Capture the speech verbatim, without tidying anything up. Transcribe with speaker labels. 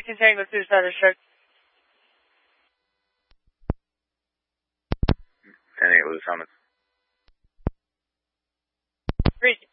Speaker 1: eighteen Tango two status check.
Speaker 2: ten eight with the summons.
Speaker 1: Reach.